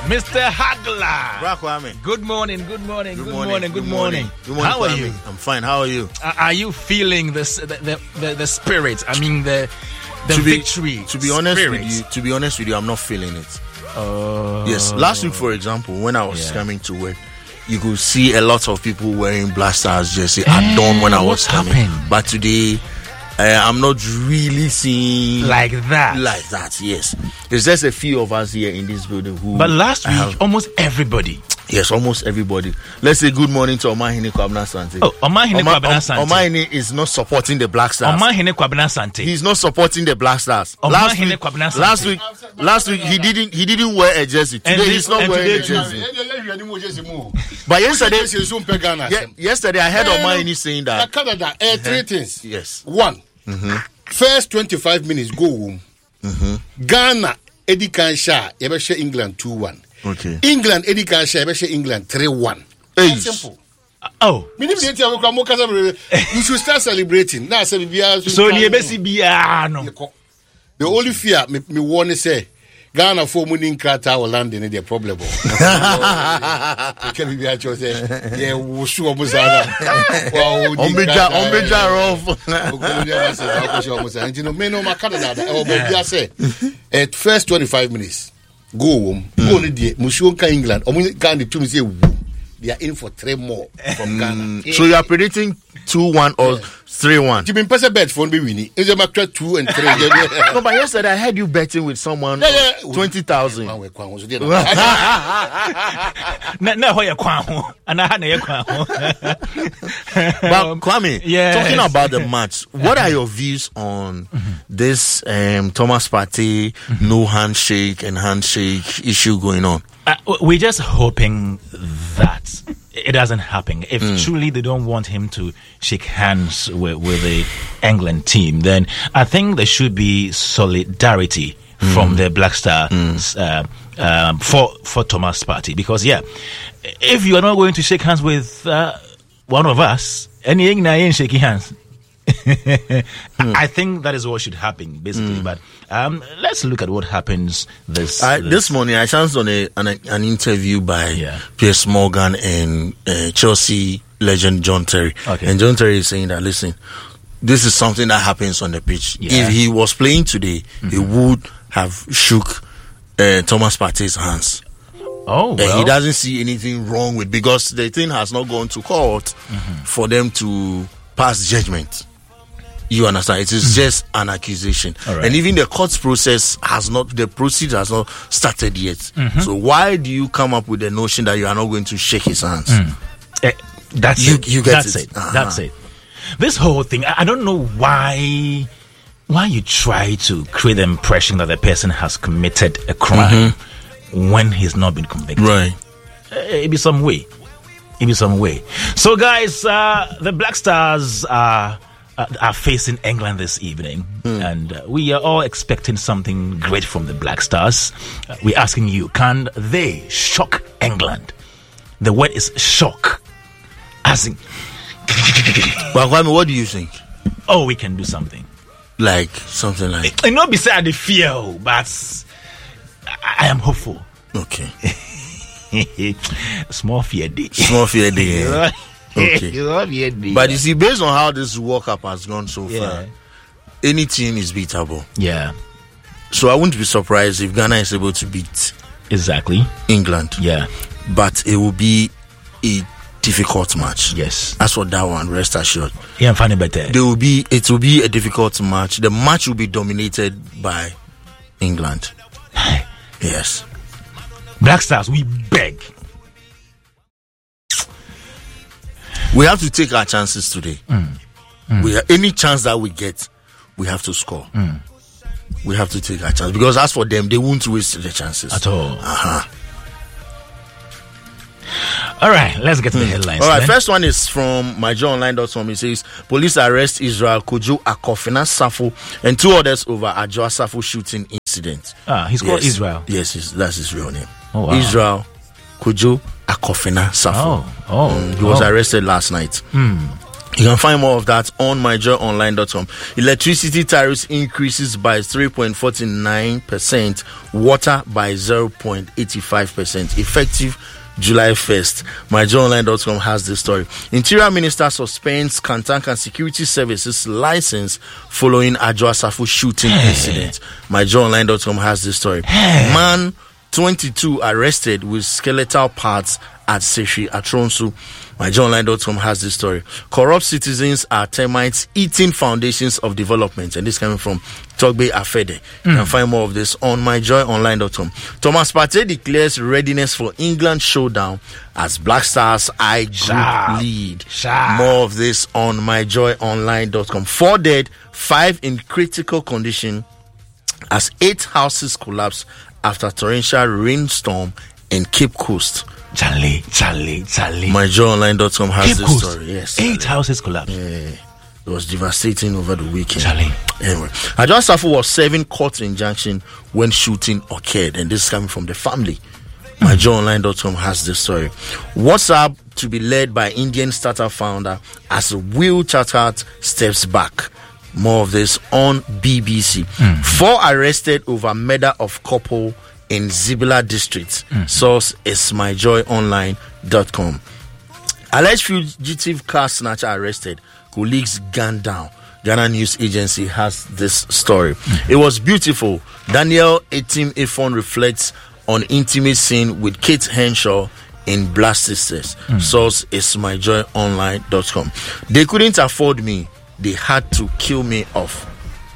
Mr. Hagler. Kwame. Good morning. How are you? I'm fine. How are you? Are you feeling the spirit? I mean the victory. To be honest with you, I'm not feeling it. Yes. Last week, for example, when I was coming to work, you could see a lot of people wearing Black Stars jersey at dawn when I was coming. Happened? But today, I'm not really seeing like that. Yes. There's just a few of us here in this building who. But last week, almost everybody. Yes, almost everybody. Let's say good morning to Omahine Kwabena Sante. Oh, Omahine Kwabena Sante. Omahine is not supporting the Black Stars. Omahine Kwabena Sante. He's not supporting the Black Stars. Omahine Kwabena Sante. Last week he didn't wear a jersey. Today he's not wearing a jersey. But yesterday I heard Omahine saying that Canada 3 things. Yes. 1. First 25 minutes go home. Ghana Eddie Kansha Ebeshe England 2-1. Okay. England Eddie Kansha Ebeshe England 3-1. That's simple. Oh. You should start celebrating. Now so the only fear me want to say Ghana for winning Krata or land in the problem. Can be actually say, yeah, we sure almost at first 25 minutes, go home, go to the Mushonka England, or Ghana to say, they are in for 3 more from Ghana. So you are predicting 2-1 or 3-1? You mean pass a bet for me winning? Is a matter 2 and 3? No, but yesterday I heard you betting with someone 20,000. But Kwame, talking about the match, what are your views on this Thomas Partey no handshake and handshake issue going on? We're just hoping that it doesn't happen. If truly they don't want him to shake hands with the England team, then I think there should be solidarity from the Black Stars for Thomas Partey. Because if you are not going to shake hands with one of us, any ain't shaking hands. I think that is what should happen, basically. But let's look at what happens this morning. I chanced on an interview by Piers Morgan and Chelsea legend John Terry. Okay. And John Terry is saying that, listen, this is something that happens on the pitch. If he was playing today, he would have shook Thomas Partey's hands. Oh, well. He doesn't see anything wrong with, because the thing has not gone to court for them to pass judgment. You understand? It is just an accusation. Right. And even the court process the procedure has not started yet. So why do you come up with the notion that you are not going to shake his hands? That's it. This whole thing, I don't know why you try to create the impression that the person has committed a crime when he's not been convicted. Right. It be some way. So, guys, the Black Stars are facing England this evening, and we are all expecting something great from the Black Stars. We're asking you, can they shock England? The word is shock. As in, well, what do you think? Oh, we can do something. Like something like. It not be said the fear, but I am hopeful. Okay. Small fear day. Okay. But you see, based on how this World Cup has gone so far, any team is beatable. Yeah. So I wouldn't be surprised if Ghana is able to beat England. Yeah. But it will be a difficult match. Yes. As for that one, rest assured. Yeah, I'm finding better. It will be a difficult match. The match will be dominated by England. Yes. Black Stars, we beg. We have to take our chances today. Any chance that we get, we have to score. We have to take our chance, because as for them, they won't waste the chances at all. All right, let's get to the headlines. All right, first one is from myjoyonline.com. It says, police arrest Israel Kojo Akofena Safo and 2 others over Adjoa Safo shooting incident. He's called Israel. Yes, that's his real name. Oh, wow. Israel Kojo Akofena Safo. He was arrested last night. You can find more of that on myjoyonline.com. Electricity tariffs increases by 3.49%, water by 0.85%, effective July 1st. MyJoyOnline.com has this story. Interior Minister suspends Kantanka Security Services license following Adwoa Safo shooting incident. MyJoyOnline.com has this story. Man 22 arrested with skeletal parts at Seshi Atronsu. MyJoyOnline.com has this story. Corrupt citizens are termites eating foundations of development. And this coming from Togbe Afede. You can find more of this on MyJoyOnline.com. Thomas Partey declares readiness for England showdown as Black Stars eye group lead. More of this on MyJoyOnline.com. 4 dead, 5 in critical condition as 8 houses collapse after torrential rainstorm in Cape Coast. Charlie. MyJoyOnline.com has Cape this Coast. story. Yes, 8 houses collapsed. Yeah, it was devastating over the weekend. Charlie. Anyway, Adwoa Safo was serving court injunction when shooting occurred, and this is coming from the family. MyJoyOnline.com has this story. WhatsApp to be led by Indian startup founder as Will Chathart steps back. More of this on BBC. 4 arrested over murder of couple in Zibila district. Source is myjoyonline.com. Alleged fugitive car snatcher arrested. Colleagues gunned down. Ghana News Agency has this story. It was beautiful. Daniel Etim Ifon reflects on intimate scene with Kate Henshaw in Blast Sisters. Source is myjoyonline.com. They couldn't afford me. They had to kill me off.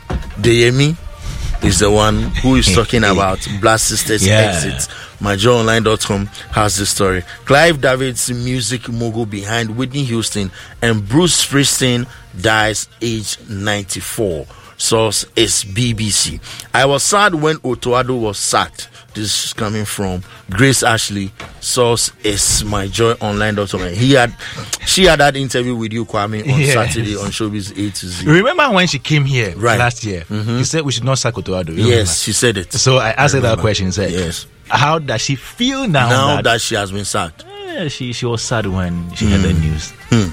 Deyemi is the one who is talking about Blast Sisters exit. MyJoyOnline.com has the story. Clive David's music mogul behind Whitney Houston and Bruce Springsteen dies aged 94. Source is BBC. I was sad when Otoado was sacked. This is coming from Grace Ashley. Source is MyJoyOnline.com. She had that interview with you, Kwame, on Saturday on Showbiz A to Z. Remember when she came here last year? You said we should not sack Otoado. Yes, she said it. So I asked her that question. Said, yes. How does she feel now that she has been sacked? She was sad when she heard the news.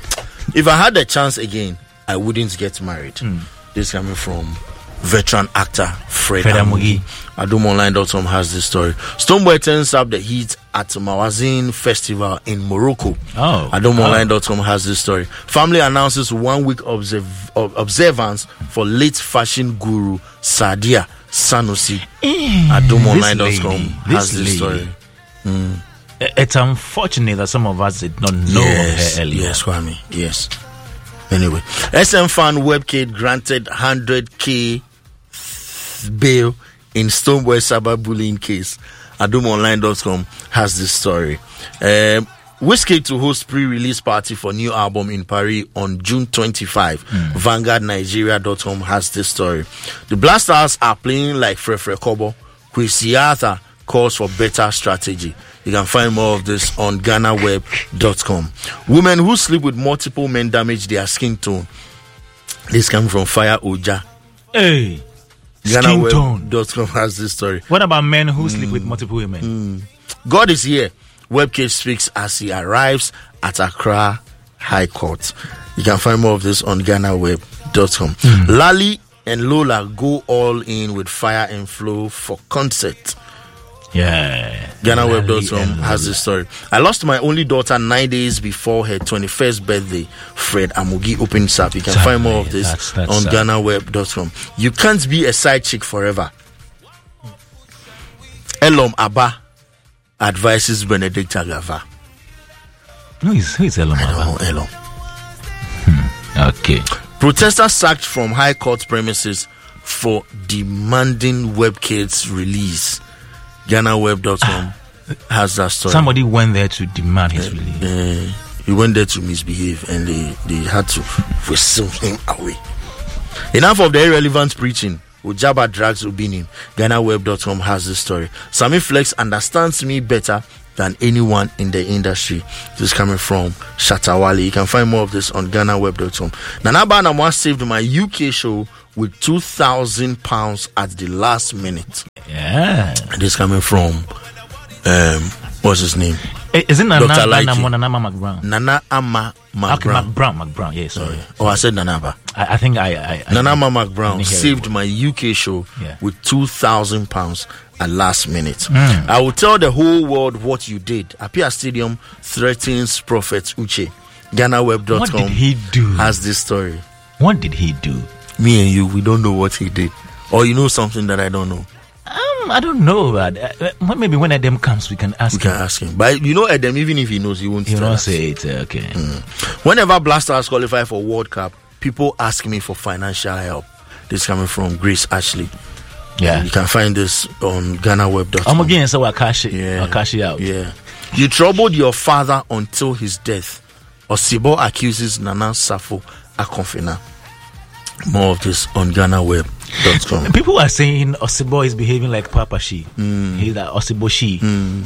If I had the chance again, I wouldn't get married. This coming from veteran actor Fred Amugi. AdomOnline.com has this story. Stonebwoy turns up the heat at Mawazin Festival in Morocco. AdomOnline.com has this story. Family announces 1 week observance for late fashion guru Sadia Sanusi. AdomOnline.com has this story. It's unfortunate that some of us did not know of her earlier. Yes, Kwame. Yes. Anyway, SM fan Webkid granted 100k bail in Stonebwoy cyberbullying case. AdomOnline.com has this story. Wizkid to host pre-release party for new album in Paris on June 25. VanguardNigeria.com has this story. The Blast Stars are playing like Frefre Kobo. Kwesi Arthur calls for better strategy. You can find more of this on GhanaWeb.com. Women who sleep with multiple men damage their skin tone. This comes from Fire Oja. Hey, GhanaWeb.com has this story. What about men who sleep with multiple women? God is here. Webcase speaks as he arrives at Accra High Court. You can find more of this on GhanaWeb.com. Lali and Lola go all in with Fire and Flow for concert. GhanaWeb.com has this story. I lost my only daughter 9 days before her 21st birthday. Fred Amugi opens up. You can find more of this on GhanaWeb.com. You can't be a side chick forever. Elom Abba advises Benedict Agava. Who is Elom Abba? Elom. Okay. Protesters sacked from High Court premises for demanding Webkid's release. GhanaWeb.com has that story. Somebody went there to demand his release. He went there to misbehave and they had to whistle him away. Enough of the irrelevant preaching. Ojaba drags Obinim. GhanaWeb.com has this story. Sami Flex understands me better than anyone in the industry. This is coming from Shatawali. You can find more of this on GhanaWeb.com. Nana Banamwa saved my UK show with £2,000 at the last minute. Yeah. This coming from what's his name? Isn't Nana Dr. Laiki. Nana McBrown? Nana Ama McBrown. Okay, McBrown. Yeah, sorry. Oh, I said Nanaba. I think I Nana Ama I McBrown didn't hear saved it. my UK show Yeah. with £2,000 at last minute. I will tell the whole world what you did. Apia Stadium threatens Prophet Uche. GhanaWeb.com What did he do? has this story. What did he do? Me and you, we don't know what he did. Or you know something that I don't know. I don't know, but maybe when Adam comes, we can ask We can him. ask him. But you know Adam, even if he knows, he won't He tell won't us. say it. Okay. Whenever Blasters qualify for World Cup, people ask me for financial help. This is coming from Grace Ashley. Yeah. You can find this on GhanaWeb.com. I'm again, so I'll cash it. Yeah. I'll cash it out. Yeah. You troubled your father until his death. Osibo accuses Nana Safo Akonfina. More of this on GhanaWeb.com. People are saying Osibo is behaving like Papa Shi. He's like Osibo Shi.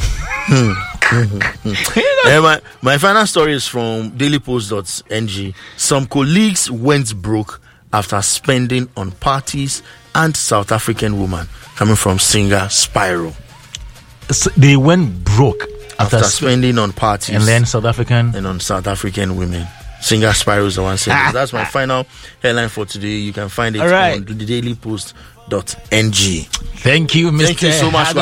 My final story is from dailypost.ng. Some colleagues went broke after spending on parties and South African woman. Coming from singer Spyro. So they went broke After spending on parties and then South African. and on South African women. Singer Spyro is the one saying this. That's my final headline for today. You can find it All right. on dailypost.ng. Thank you, Mr. Thank you so much.